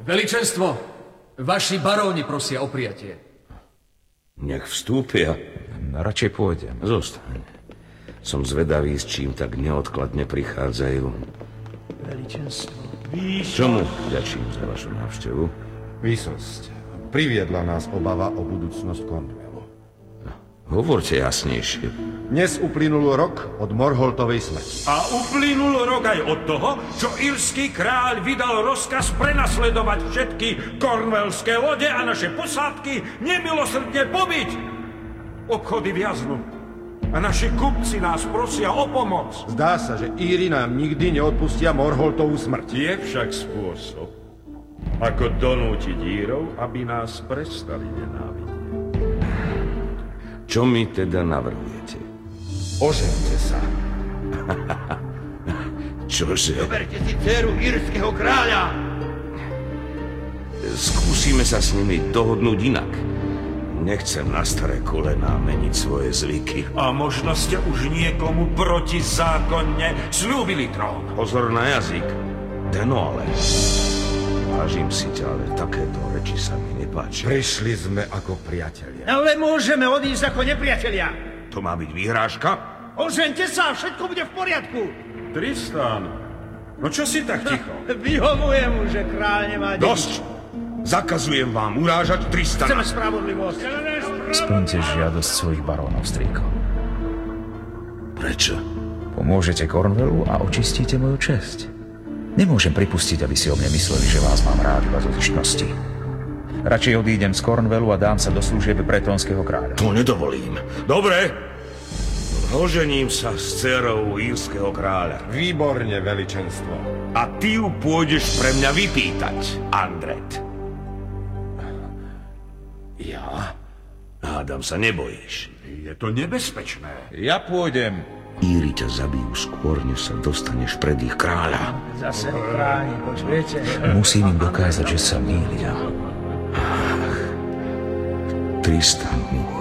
Veličenstvo, vaši baróni prosia o prijatie. Nech vstúpia. Radšej pôjdem. Zostaň. Som zvedavý, s čím tak neodkladne prichádzajú. Veličenstvo. Čomu ďačím za vašu návštevu? Výsosť. Priviedla nás obava o budúcnosť Cornwallu. Hovorte jasnejšie. Dnes uplynul rok od Morholtovej smrti. A uplynul rok aj od toho, čo írsky kráľ vydal rozkaz prenasledovať všetky kornwellské lode a naše posádky nemilosrdne pobiť. Obchody viaznú a naši kupci nás prosia o pomoc. Zdá sa, že Íri nám nikdy neodpustia Morholtovú smrť. Je však spôsob, ako donútiť Írov, aby nás prestali nenávidieť. Čo mi teda navrhujete? Ožente sa. Čože? Zoberte si dceru írskeho kráľa. Skúsime sa s nimi dohodnúť inak. Nechcem na staré kolená meniť svoje zvyky. A možno ste už niekomu protizákonne slúbili trón. Pozor na jazyk. Deno ale. Vážim si ťa, ale takéto reči sa mi nepáčia. Prišli sme ako priatelia. Ale môžeme odísť ako nepriatelia. To má byť výhrážka? Ožente sa, všetko bude v poriadku. Tristan, no čo si tak ticho? Vyhovujem mu, že kráľ nemá dediča. Dosť! Zakazujem vám urážať Tristana. Chceme spravodlivosť. Splňte žiadosť svojich barónov, strýko. Prečo? Pomôžete Cornwallu a očistíte moju česť. Nemôžem pripustiť, aby si o mne mysleli, že vás mám rád iba zo zištnosti. Radšej odídem z Cornwallu a dám sa do služieb bretónskeho kráľa. To nedovolím. Dobre. Ožením sa s dcerou írskeho kráľa. Výborne, veličenstvo. A ty ju pôjdeš pre mňa vypýtať, Andret. Ja? Hádam sa nebojíš. Je to nebezpečné. Ja pôjdem. Íri ťa zabijú skôr, než sa dostaneš pred ich kráľa. Zase chráni, počujete? Musím im dokázať, že sa mýlia. Tristan, môj.